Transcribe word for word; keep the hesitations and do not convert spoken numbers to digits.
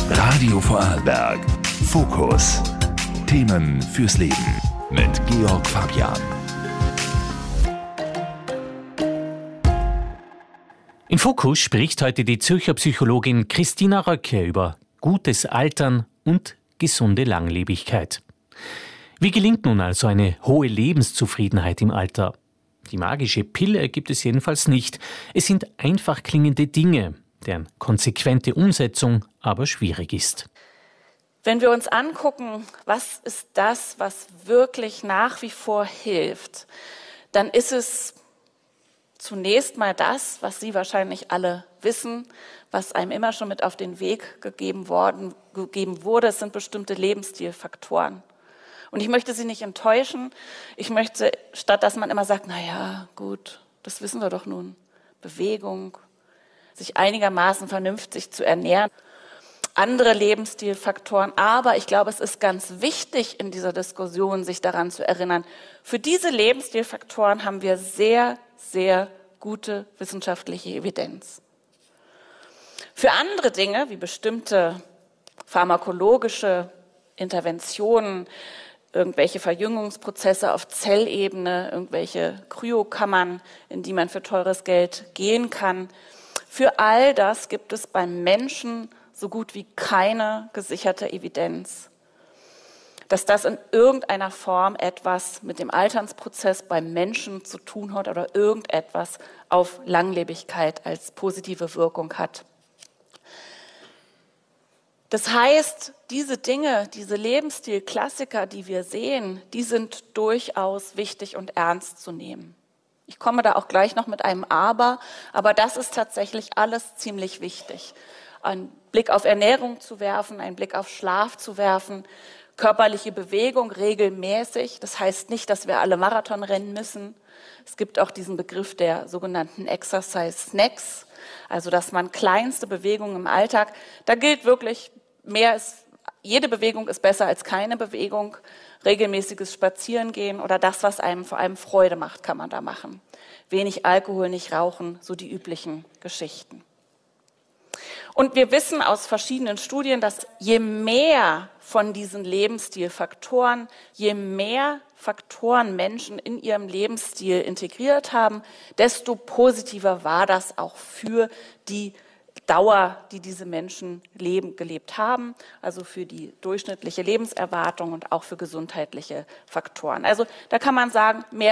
Radio Vorarlberg. Fokus. Themen fürs Leben. Mit Georg Fabian. Im Fokus spricht heute die Zürcher Psychologin Christina Röcke über gutes Altern und gesunde Langlebigkeit. Wie gelingt nun also eine hohe Lebenszufriedenheit im Alter? Die magische Pille gibt es jedenfalls nicht. Es sind einfach klingende Dinge, deren konsequente Umsetzung aber schwierig ist. Wenn wir uns angucken, was ist das, was wirklich nach wie vor hilft, dann ist es zunächst mal das, was Sie wahrscheinlich alle wissen, was einem immer schon mit auf den Weg gegeben worden, gegeben wurde. Es sind bestimmte Lebensstilfaktoren. Und ich möchte Sie nicht enttäuschen. Ich möchte, statt dass man immer sagt, na ja, gut, das wissen wir doch nun, Bewegung, sich einigermaßen vernünftig zu ernähren, andere Lebensstilfaktoren. Aber ich glaube, es ist ganz wichtig in dieser Diskussion, sich daran zu erinnern, für diese Lebensstilfaktoren haben wir sehr, sehr gute wissenschaftliche Evidenz. Für andere Dinge, wie bestimmte pharmakologische Interventionen, irgendwelche Verjüngungsprozesse auf Zellebene, irgendwelche Kryokammern, in die man für teures Geld gehen kann. Für all das gibt es beim Menschen so gut wie keine gesicherte Evidenz, dass das in irgendeiner Form etwas mit dem Alternsprozess beim Menschen zu tun hat oder irgendetwas auf Langlebigkeit als positive Wirkung hat. Das heißt, diese Dinge, diese Lebensstil-Klassiker, die wir sehen, die sind durchaus wichtig und ernst zu nehmen. Ich komme da auch gleich noch mit einem Aber, aber das ist tatsächlich alles ziemlich wichtig. Einen Blick auf Ernährung zu werfen, einen Blick auf Schlaf zu werfen, körperliche Bewegung regelmäßig. Das heißt nicht, dass wir alle Marathon rennen müssen. Es gibt auch diesen Begriff der sogenannten Exercise Snacks, also dass man kleinste Bewegungen im Alltag, da gilt wirklich, mehr ist, jede Bewegung ist besser als keine Bewegung. Regelmäßiges Spazierengehen oder das, was einem vor allem Freude macht, kann man da machen. Wenig Alkohol, nicht rauchen, so die üblichen Geschichten. Und wir wissen aus verschiedenen Studien, dass je mehr von diesen Lebensstilfaktoren, je mehr Faktoren Menschen in ihrem Lebensstil integriert haben, desto positiver war das auch für die Dauer, die diese Menschen leben, gelebt haben, also für die durchschnittliche Lebenserwartung und auch für gesundheitliche Faktoren. Also da kann man sagen, mehr